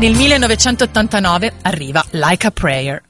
Nel 1989 arriva Like a Prayer.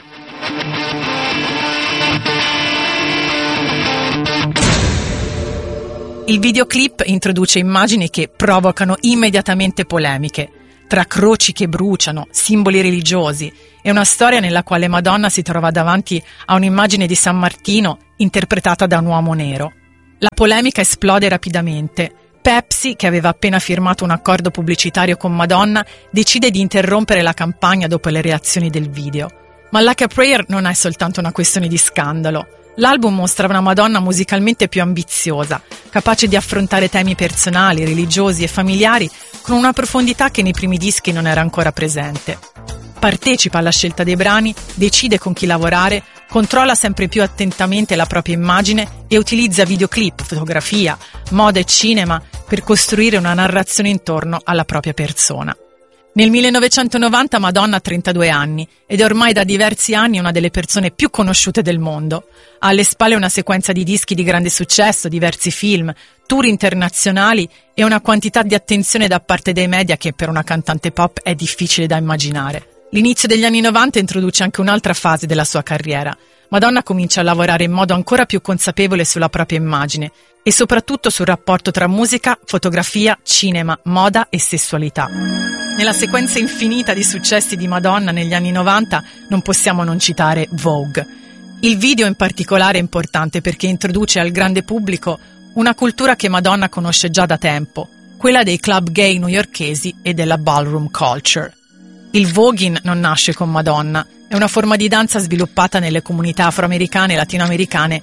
Il videoclip introduce immagini che provocano immediatamente polemiche, tra croci che bruciano, simboli religiosi e una storia nella quale Madonna si trova davanti a un'immagine di San Martino interpretata da un uomo nero. La polemica esplode rapidamente. Pepsi, che aveva appena firmato un accordo pubblicitario con Madonna, decide di interrompere la campagna dopo le reazioni del video. Ma Like a Prayer non è soltanto una questione di scandalo. L'album mostra una Madonna musicalmente più ambiziosa, capace di affrontare temi personali, religiosi e familiari con una profondità che nei primi dischi non era ancora presente. Partecipa alla scelta dei brani, decide con chi lavorare, controlla sempre più attentamente la propria immagine e utilizza videoclip, fotografia, moda e cinema per costruire una narrazione intorno alla propria persona. Nel 1990 Madonna ha 32 anni ed è ormai da diversi anni una delle persone più conosciute del mondo. Ha alle spalle una sequenza di dischi di grande successo, diversi film, tour internazionali e una quantità di attenzione da parte dei media che per una cantante pop è difficile da immaginare. L'inizio degli anni 90 introduce anche un'altra fase della sua carriera. Madonna comincia a lavorare in modo ancora più consapevole sulla propria immagine e soprattutto sul rapporto tra musica, fotografia, cinema, moda e sessualità. Nella sequenza infinita di successi di Madonna negli anni 90 non possiamo non citare Vogue. Il video in particolare è importante perché introduce al grande pubblico una cultura che Madonna conosce già da tempo, quella dei club gay newyorkesi e della ballroom culture. Il voguing non nasce con Madonna, è una forma di danza sviluppata nelle comunità afroamericane e latinoamericane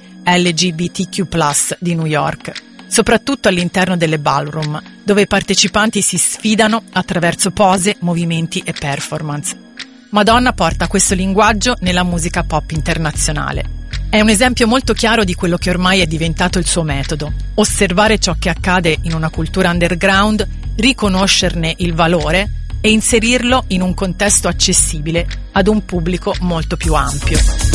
LGBTQ+ di New York, soprattutto all'interno delle ballroom, dove i partecipanti si sfidano attraverso pose, movimenti e performance. Madonna porta questo linguaggio nella musica pop internazionale. È un esempio molto chiaro di quello che ormai è diventato il suo metodo: osservare ciò che accade in una cultura underground, riconoscerne il valore e inserirlo in un contesto accessibile ad un pubblico molto più ampio.